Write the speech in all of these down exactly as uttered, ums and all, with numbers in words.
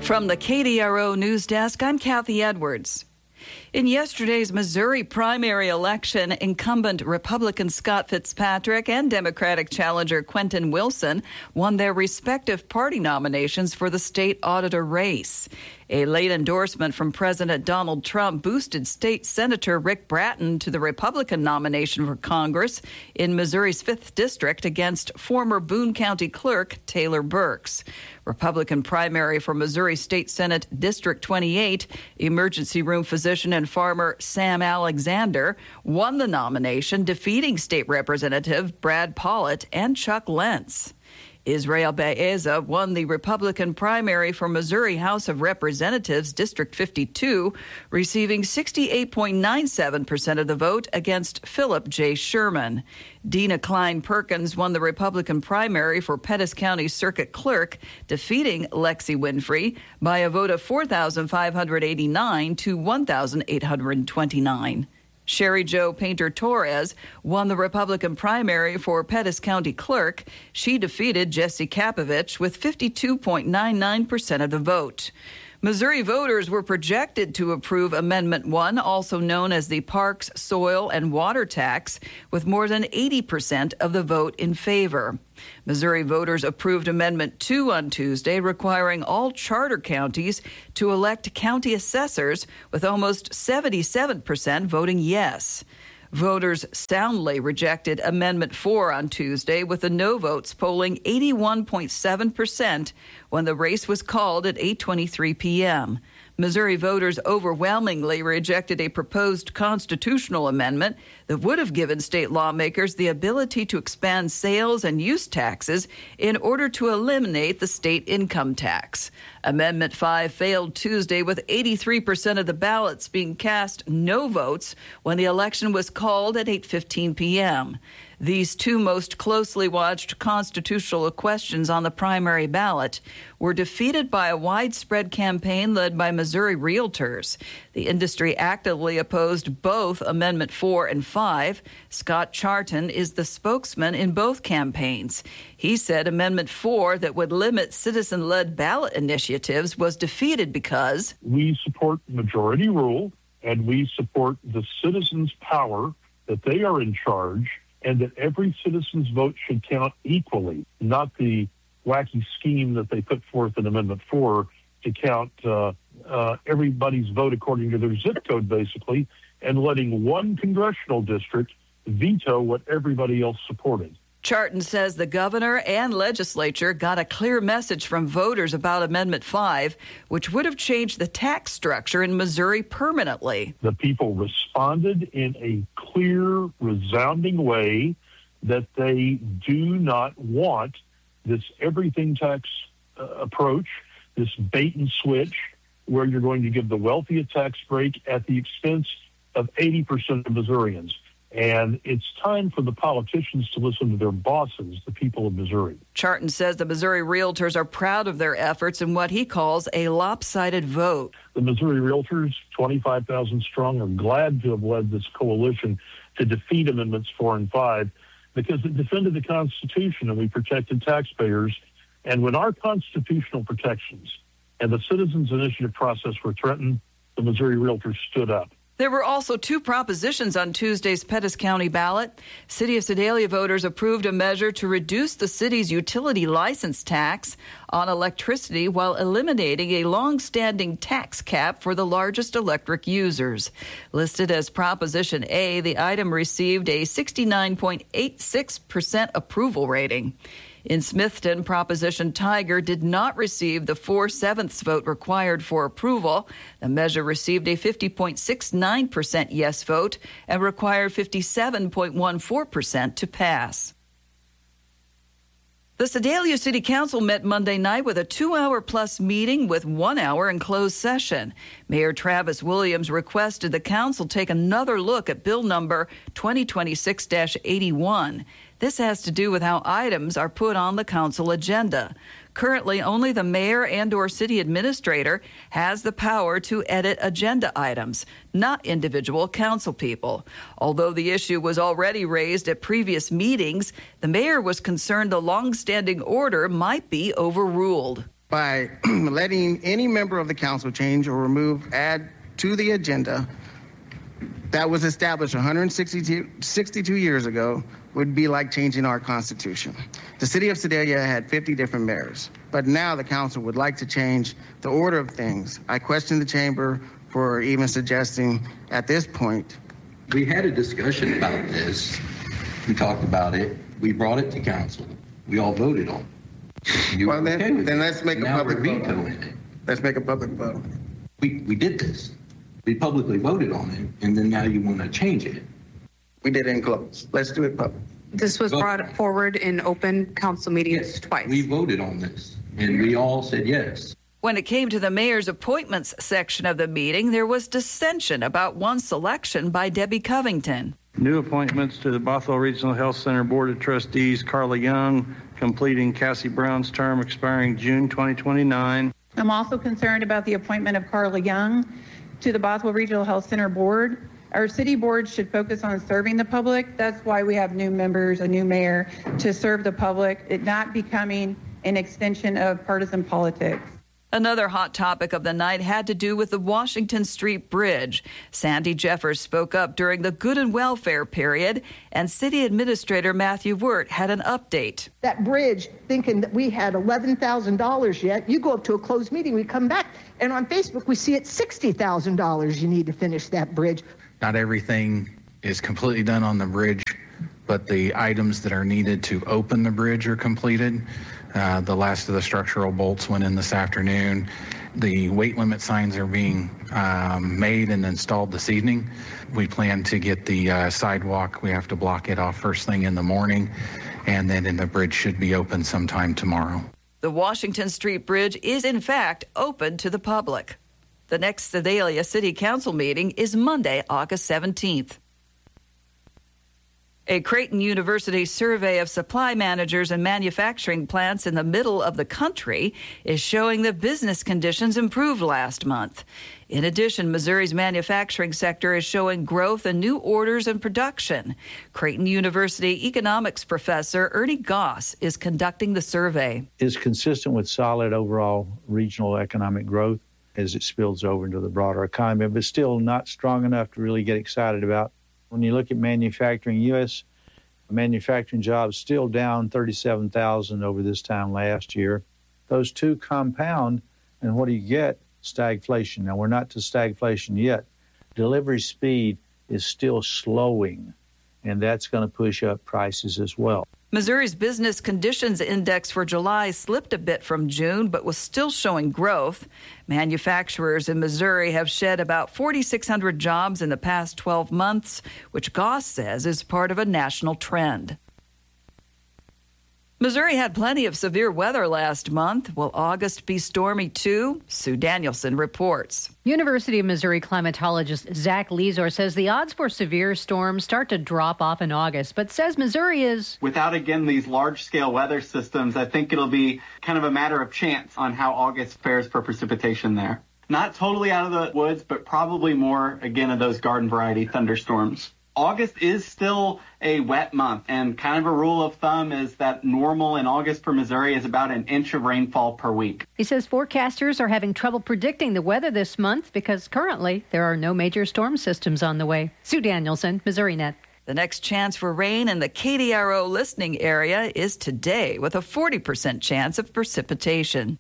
From the K D R O News Desk, I'm Kathy Edwards. In yesterday's Missouri primary election, incumbent Republican Scott Fitzpatrick and Democratic challenger Quentin Wilson won their respective party nominations for the state auditor race. A late endorsement from President Donald Trump boosted State Senator Rick Bratton to the Republican nomination for Congress in Missouri's fifth District against former Boone County Clerk Taylor Burks. Republican primary for Missouri State Senate District twenty-eight, emergency room physician and farmer Sam Alexander won the nomination, defeating State Representative Brad Pollitt and Chuck Lentz. Israel Baeza won the Republican primary for Missouri House of Representatives District fifty-two, receiving sixty-eight point nine seven percent of the vote against Philip J. Sherman. Dina Klein Perkins won the Republican primary for Pettis County Circuit Clerk, defeating Lexi Winfrey by a vote of four thousand five hundred eighty-nine to one thousand eight hundred twenty-nine. Sherry Jo Painter-Torres won the Republican primary for Pettis County Clerk. She defeated Jesse Kapovich with fifty-two point nine nine percent of the vote. Missouri voters were projected to approve Amendment one, also known as the Parks, Soil, and Water Tax, with more than eighty percent of the vote in favor. Missouri voters approved Amendment two on Tuesday, requiring all charter counties to elect county assessors, with almost seventy-seven percent voting yes. Voters soundly rejected Amendment four on Tuesday, with the no votes polling eighty-one point seven percent when the race was called at eight twenty-three p.m. Missouri voters overwhelmingly rejected a proposed constitutional amendment that would have given state lawmakers the ability to expand sales and use taxes in order to eliminate the state income tax. Amendment five failed Tuesday, with eighty-three percent of the ballots being cast no votes when the election was called at eight fifteen p.m. These two most closely watched constitutional questions on the primary ballot were defeated by a widespread campaign led by Missouri realtors. The industry actively opposed both Amendment four and five. Scott Charton is the spokesman in both campaigns. He said Amendment four, that would limit citizen-led ballot initiatives, was defeated because we support majority rule and we support the citizens' power, that they are in charge, and that every citizen's vote should count equally, not the wacky scheme that they put forth in Amendment four to count uh, uh, everybody's vote according to their zip code, basically, and letting one congressional district veto what everybody else supported. Charton says the governor and legislature got a clear message from voters about Amendment five, which would have changed the tax structure in Missouri permanently. The people responded in a clear, resounding way that they do not want this everything tax uh, approach, this bait and switch, where you're going to give the wealthy a tax break at the expense of eighty percent of Missourians. And it's time for the politicians to listen to their bosses, the people of Missouri. Charton says the Missouri realtors are proud of their efforts in what he calls a lopsided vote. The Missouri realtors, twenty-five thousand strong, are glad to have led this coalition to defeat Amendments four and five because it defended the Constitution and we protected taxpayers. And when our constitutional protections and the citizens' initiative process were threatened, the Missouri realtors stood up. There were also two propositions on Tuesday's Pettis County ballot. City of Sedalia voters approved a measure to reduce the city's utility license tax on electricity while eliminating a long-standing tax cap for the largest electric users. Listed as Proposition A, the item received a sixty-nine point eight six percent approval rating. In Smithton, Proposition Tiger did not receive the four-sevenths vote required for approval. The measure received a fifty point six nine percent yes vote and required fifty-seven point one four percent to pass. The Sedalia City Council met Monday night with a two-hour-plus meeting with one hour in closed session. Mayor Travis Williams requested the council take another look at bill number twenty twenty-six dash eighty-one. This has to do with how items are put on the council agenda. Currently, only the mayor and or city administrator has the power to edit agenda items, not individual council people. Although the issue was already raised at previous meetings, the mayor was concerned the long-standing order might be overruled. by letting any member of the council change or remove, add to the agenda that was established one hundred sixty-two, sixty-two years ago would be like changing our Constitution. The city of Sedalia had fifty different mayors, but now the council would like to change the order of things. I question the chamber for even suggesting at this point. We had a discussion about this. We talked about it. We brought it to council. We all voted on it. You well, then, okay then let's make a now public we're vote. vetoing it. Let's make a public vote. We, we did this. We publicly voted on it, and then now you want to change it. We did it in close. Let's do it public. This was brought forward in open council meetings yes, twice. We voted on this, and we all said yes. When it came to the mayor's appointments section of the meeting, there was dissension about one selection by Debbie Covington. New appointments to the Bothell Regional Health Center Board of Trustees, Carla Young, completing Cassie Brown's term expiring June twenty twenty-nine. I'm also concerned about the appointment of Carla Young to the Bothell Regional Health Center Board. Our city board should focus on serving the public. That's why we have new members, a new mayor, to serve the public, it not becoming an extension of partisan politics. Another hot topic of the night had to do with the Washington Street Bridge. Sandy Jeffers spoke up during the good and welfare period, and City Administrator Matthew Wirt had an update. That bridge, thinking that we had eleven thousand dollars yet, you go up to a closed meeting, we come back, and on Facebook we see it's sixty thousand dollars you need to finish that bridge. Not everything is completely done on the bridge, but the items that are needed to open the bridge are completed. Uh, the last of the structural bolts went in this afternoon. The weight limit signs are being um, made and installed this evening. We plan to get the uh, sidewalk. We have to block it off first thing in the morning, and then the bridge should be open sometime tomorrow. The Washington Street Bridge is, in fact, open to the public. The next Sedalia City Council meeting is Monday, August seventeenth. A Creighton University survey of supply managers and manufacturing plants in the middle of the country is showing that business conditions improved last month. In addition, Missouri's manufacturing sector is showing growth in new orders and production. Creighton University economics professor Ernie Goss is conducting the survey. It's consistent with solid overall regional economic growth as it spills over into the broader economy, but still not strong enough to really get excited about. When you look at manufacturing, U S manufacturing jobs still down thirty-seven thousand over this time last year. Those two compound, and what do you get? Stagflation. Now, we're not to stagflation yet. Delivery speed is still slowing, and that's going to push up prices as well. Missouri's Business Conditions Index for July slipped a bit from June, but was still showing growth. Manufacturers in Missouri have shed about four thousand six hundred jobs in the past twelve months, which Goss says is part of a national trend. Missouri had plenty of severe weather last month. Will August be stormy too? Sue Danielson reports. University of Missouri climatologist Zach Lezor says the odds for severe storms start to drop off in August, but says Missouri is... Without, again, these large-scale weather systems, I think it'll be kind of a matter of chance on how August fares for precipitation there. Not totally out of the woods, but probably more, again, of those garden variety thunderstorms. August is still a wet month, and kind of a rule of thumb is that normal in August for Missouri is about an inch of rainfall per week. He says forecasters are having trouble predicting the weather this month because currently there are no major storm systems on the way. Sue Danielson, Missouri Net. The next chance for rain in the K D R O listening area is today, with a forty percent chance of precipitation.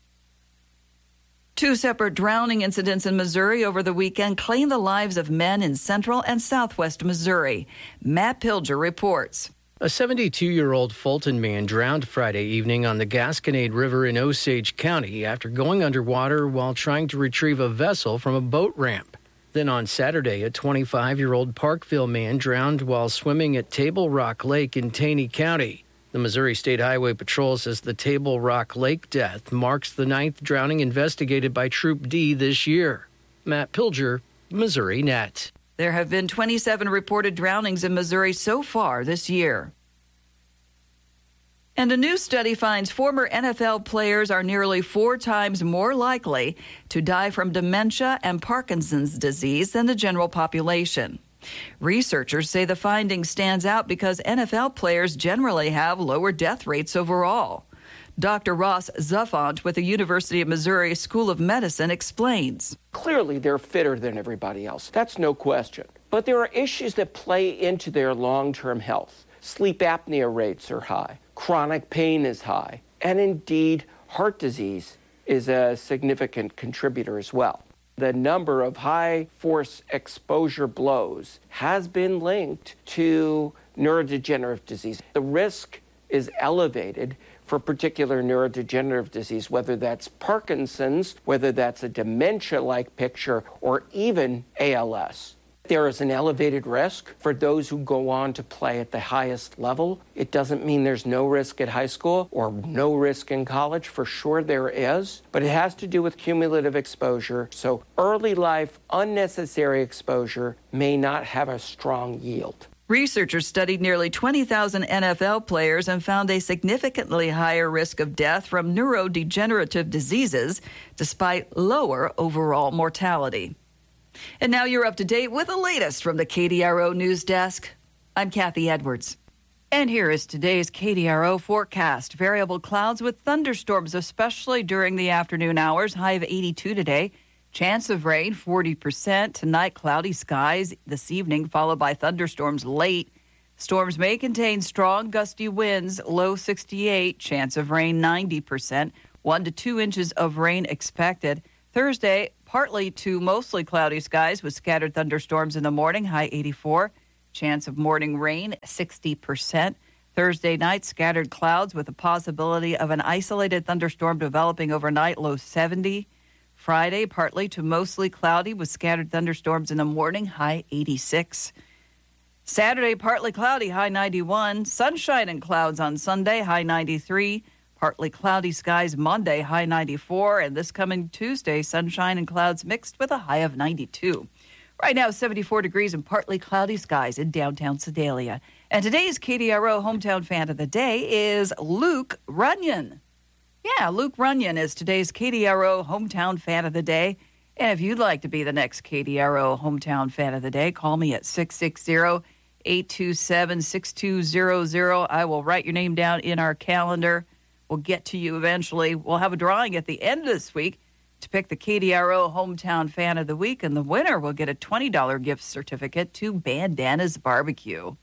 Two separate drowning incidents in Missouri over the weekend claimed the lives of men in central and southwest Missouri. Matt Pilger reports. A seventy-two-year-old Fulton man drowned Friday evening on the Gasconade River in Osage County after going underwater while trying to retrieve a vessel from a boat ramp. Then on Saturday, a twenty-five-year-old Parkville man drowned while swimming at Table Rock Lake in Taney County. The Missouri State Highway Patrol says the Table Rock Lake death marks the ninth drowning investigated by Troop D this year. Matt Pilger, Missouri Net. There have been twenty-seven reported drownings in Missouri so far this year. And a new study finds former N F L players are nearly four times more likely to die from dementia and Parkinson's disease than the general population. Researchers say the finding stands out because N F L players generally have lower death rates overall. Doctor Ross Zuffont with the University of Missouri School of Medicine explains. Clearly, they're fitter than everybody else. That's no question. But there are issues that play into their long-term health. Sleep apnea rates are high. Chronic pain is high. And indeed, heart disease is a significant contributor as well. The number of high-force exposure blows has been linked to neurodegenerative disease. The risk is elevated for particular neurodegenerative disease, whether that's Parkinson's, whether that's a dementia-like picture, or even A L S. There is an elevated risk for those who go on to play at the highest level. It doesn't mean there's no risk at high school or no risk in college. For sure there is, but it has to do with cumulative exposure. So early life, unnecessary exposure may not have a strong yield. Researchers studied nearly twenty thousand N F L players and found a significantly higher risk of death from neurodegenerative diseases, despite lower overall mortality. And now you're up to date with the latest from the K D R O News Desk. I'm Kathy Edwards. And here is today's K D R O forecast. Variable clouds with thunderstorms, especially during the afternoon hours. High of eighty-two today. Chance of rain, forty percent. Tonight, cloudy skies this evening, followed by thunderstorms late. Storms may contain strong, gusty winds, low sixty-eight. Chance of rain, ninety percent. One to two inches of rain expected. Thursday, partly to mostly cloudy skies with scattered thunderstorms in the morning, high eighty-four. Chance of morning rain, sixty percent. Thursday night, scattered clouds with a possibility of an isolated thunderstorm developing overnight, low seventy. Friday, partly to mostly cloudy with scattered thunderstorms in the morning, high eighty-six. Saturday, partly cloudy, high ninety-one. Sunshine and clouds on Sunday, high ninety-three. Partly cloudy skies Monday, high ninety-four. And this coming Tuesday, sunshine and clouds mixed with a high of ninety-two. Right now, seventy-four degrees and partly cloudy skies in downtown Sedalia. And today's K D R O Hometown Fan of the Day is Luke Runyon. Yeah, Luke Runyon is today's K D R O Hometown Fan of the Day. And if you'd like to be the next K D R O Hometown Fan of the Day, call me at six six zero, eight two seven, six two zero zero. I will write your name down in our calendar. We'll get to you eventually. We'll have a drawing at the end of this week to pick the K D R O Hometown Fan of the Week, and the winner will get a twenty dollars gift certificate to Bandana's Barbecue.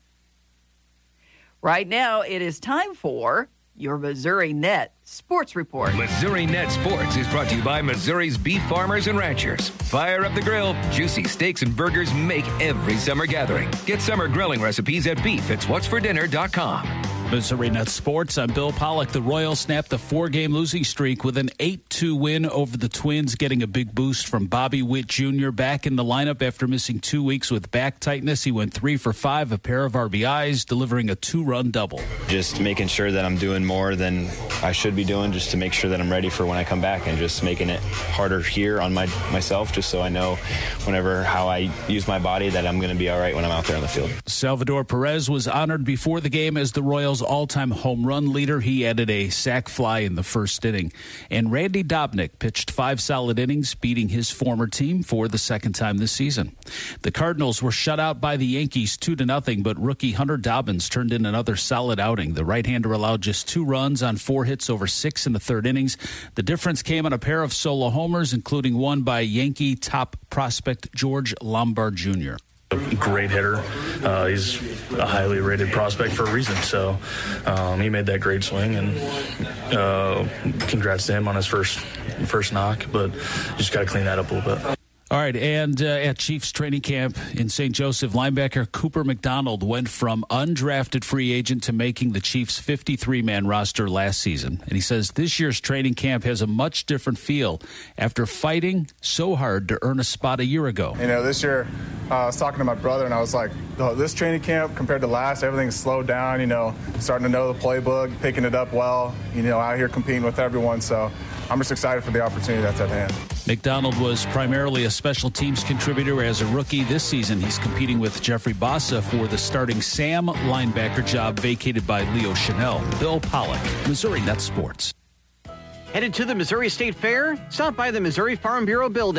Right now, it is time for your Missouri Net Sports Report. Missouri Net Sports is brought to you by Missouri's beef farmers and ranchers. Fire up the grill. Juicy steaks and burgers make every summer gathering. Get summer grilling recipes at beef it's what's for dinner dot com. Missouri Net Sports. I'm Bill Pollock. The Royals snapped the four-game losing streak with an eight two win over the Twins, getting a big boost from Bobby Witt Junior back in the lineup after missing two weeks with back tightness. He went three for five, a pair of R B Is, delivering a two-run double. Just making sure that I'm doing more than I should be doing, just to make sure that I'm ready for when I come back, and just making it harder here on my myself, just so I know whenever how I use my body that I'm going to be all right when I'm out there on the field. Salvador Perez was honored before the game as the Royals' all-time home run leader. He added a sac fly in the first inning. And Randy Dobnak pitched five solid innings, beating his former team for the second time this season. The Cardinals were shut out by the Yankees two to nothing, but rookie Hunter Dobbins turned in another solid outing. The right-hander allowed just two runs on four hits over six in the third innings. The difference came on a pair of solo homers, including one by Yankee top prospect George Lombard Junior A great hitter. Uh, he's a highly rated prospect for a reason. So um, he made that great swing, and uh, congrats to him on his first first knock. But just got to clean that up a little bit. All right, and uh, at Chiefs training camp in Saint Joseph, linebacker Cooper McDonald went from undrafted free agent to making the Chiefs' fifty-three man roster last season. And he says this year's training camp has a much different feel after fighting so hard to earn a spot a year ago. You know, this year uh, I was talking to my brother, and I was like, oh, this training camp compared to last, everything's slowed down, you know, starting to know the playbook, picking it up well, you know, out here competing with everyone. So I'm just excited for the opportunity that's at hand. McDonald was primarily a special teams contributor as a rookie. This season, he's competing with Jeffrey Bassa for the starting Sam linebacker job vacated by Leo Chanel. Bill Pollock, Missouri Net Sports. Headed to the Missouri State Fair? Stop by the Missouri Farm Bureau building.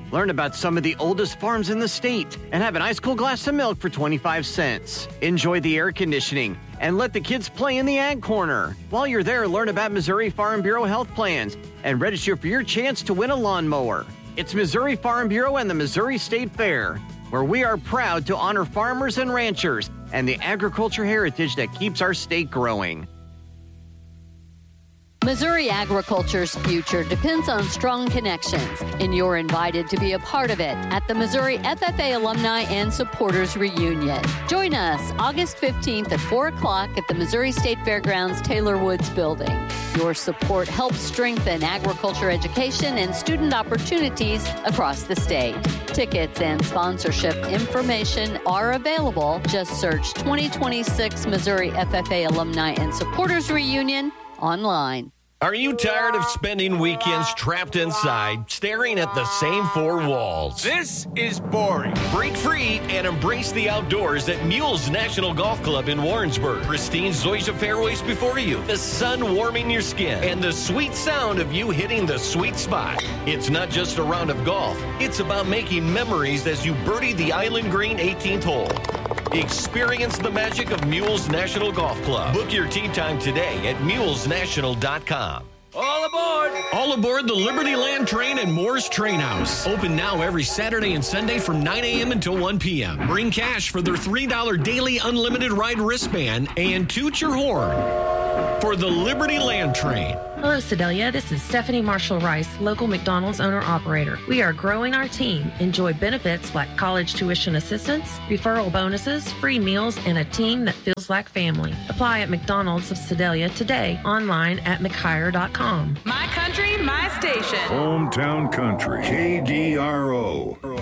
Learn about some of the oldest farms in the state and have an ice cold glass of milk for twenty-five cents. Enjoy the air conditioning and let the kids play in the Ag Corner. While you're there, learn about Missouri Farm Bureau health plans and register for your chance to win a lawnmower. It's Missouri Farm Bureau and the Missouri State Fair, where we are proud to honor farmers and ranchers and the agriculture heritage that keeps our state growing. Missouri agriculture's future depends on strong connections, and you're invited to be a part of it at the Missouri F F A Alumni and Supporters Reunion. Join us August fifteenth at four o'clock at the Missouri State Fairgrounds Taylor Woods Building. Your support helps strengthen agriculture education and student opportunities across the state. Tickets and sponsorship information are available. Just search twenty twenty-six Missouri F F A Alumni and Supporters Reunion online. Are you tired of spending weekends trapped inside, staring at the same four walls? This is boring. Break free and embrace the outdoors at Mules National Golf Club in Warrensburg. Pristine Zoysia fairways before you, the sun warming your skin, and the sweet sound of you hitting the sweet spot. It's not just a round of golf. It's about making memories as you birdie the Island Green eighteenth hole. Experience the magic of Mules National Golf Club. Book your tee time today at mules national dot com. All aboard! All aboard the Liberty Land Train and Moore's Train House. Open now every Saturday and Sunday from nine a.m. until one p.m. Bring cash for their three dollars daily unlimited ride wristband and toot your horn for the Liberty Land Train. Hello, Sedalia. This is Stephanie Marshall-Rice, local McDonald's owner-operator. We are growing our team. Enjoy benefits like college tuition assistance, referral bonuses, free meals, and a team that feels like family. Apply at McDonald's of Sedalia today, online at mchire dot com. My country, my station. Hometown Country, K D R O.